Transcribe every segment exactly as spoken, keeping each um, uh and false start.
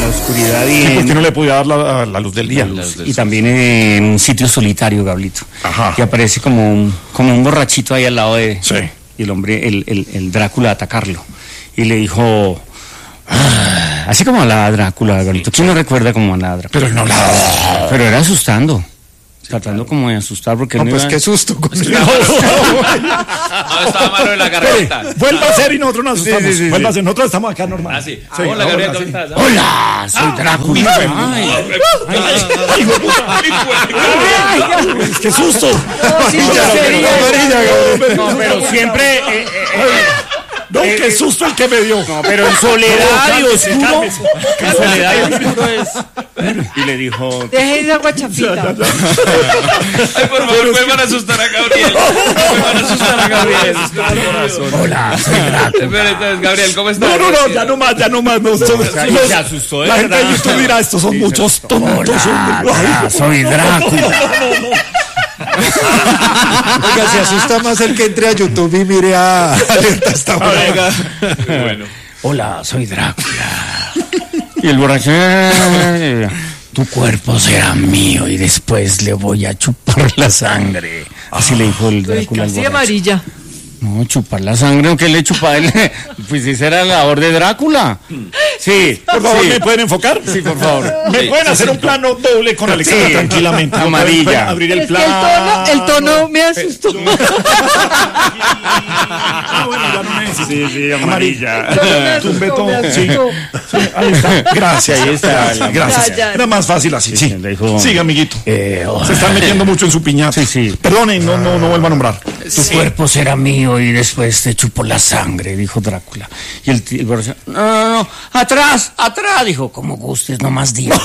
la oscuridad y sí, en, porque no le podía dar la, la luz del día. La luz del y sol. También en un sitio solitario, Gablito. Ajá. Y aparece como un, como un borrachito ahí al lado de... Sí. Y el hombre, el, el, el Drácula a atacarlo. Y le dijo... Ah, así como hablaba Drácula, Gablito. ¿Quién no recuerda cómo hablaba Drácula? Pero él no hablaba. Pero era asustando. Tratando como de asustar porque... No, no pues iba... qué susto. Con el... no, estaba malo en la garganta. Vuelva a ser y nosotros nos asustamos. Sí, sí, sí, Vuelva a sí. ser, nosotros estamos acá normal. Ah, sí. Sí, Hola, Gabriel, ¿cómo sí. estás? Hola, soy Ah, Drácula. uy, Ay, Ay, qué susto. no, sí, Ya, sería- amarilla, Gabriel. No, pero siempre... eh, eh, eh, No, qué susto el que me dio. No, pero en soledad y Cálmese, oscuro. cálmese. En soledad y oscuro es. Y le dijo. Deje esa guachapita. Ay, por favor, vuelvan a asustar a Gabriel. Vuelvan a asustar a Gabriel. Hola, soy Drácula. Pero entonces, Gabriel, ¿cómo estás? No, no, no, ya no más, ya no más. No, son- sea, los- se asustó de la gente de verdad. YouTube dirá, estos son muchos tontos. Hola, hombre. Ay, soy Drácula. Oiga, se asusta más el que entre a YouTube y mire a Alerta esta hora. Bueno. Hola, soy Drácula. Y el borracho. Tu cuerpo será mío y después le voy a chupar la sangre. Así le dijo el Uy, Drácula al casi borracho. amarilla. No, chupar la sangre, ¿o qué le chupa él? Pues esa era la labor de Drácula. Sí, Por favor, sí. ¿me pueden enfocar? Sí, por favor. ¿Me Sí, pueden sí, hacer sí. un plano doble con Alexandra Sí. tranquilamente? Amarilla. ¿Pueden abrir el Es que el plano? tono, el tono me asustó. Ah, bueno, ya no necesito. Sí, sí, amarilla. El tono me asustó, Tumbeto, me sí. asustó. Sí, ahí está. Gracias. Ahí está. Gracias. gracias. Ya, ya. Era más fácil así. Sí. le dijo- Siga, amiguito. Eh, oh, Se están metiendo mucho en su piñata. Sí, sí. Perdonen, no, no, no vuelva a nombrar. tu cuerpo será mío y después te chupo la sangre, dijo Drácula. Y el, el borracho, no, no, no, atrás, atrás, dijo, como gustes, no más digas.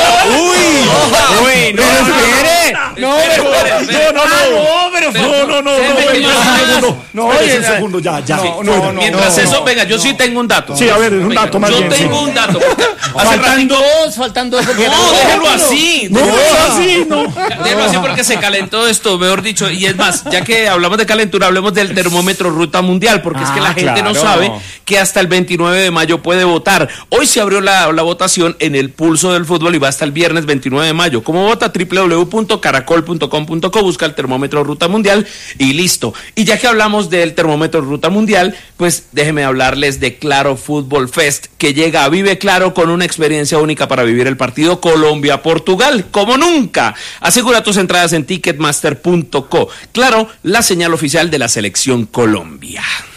Uy, no, Pero no, no. espere, no, Espere, pero, espere, espere. No, no, no. pero, No, no, no, Espérame no, que yo venga, sí- un segundo. no, Espérese oye, un segundo, ya, ya. no, No, no, Mientras no, eso, no. venga, yo sí tengo un dato. Sí, a ver, un Venga, dato más yo bien, tengo sí. un dato. Hace Faltan ratito- dos, faltan dos. porque- No, déjelo así. No, déjelo así, no. Déjalo así porque se calentó esto, mejor dicho. Y es más, ya que hablamos de calentura, hablemos del termómetro Ruta Mundial, porque es que Ah, la gente no claro. sabe que hasta el veintinueve de mayo puede votar. Hoy se abrió la, la votación en el Pulso del Fútbol y va hasta el viernes veintinueve de mayo. ¿Cómo vota? doble u doble u doble u punto caracol punto com punto co, busca el termómetro Ruta Mundial y listo. Y ya que hablamos del termómetro Ruta Mundial, pues déjenme hablarles de Claro Fútbol Fest, que llega a Vive Claro con una experiencia única para vivir el partido Colombia-Portugal, como nunca. Asegura tus entradas en ticketmaster punto co. Claro, la señal oficial de la selección Colombia.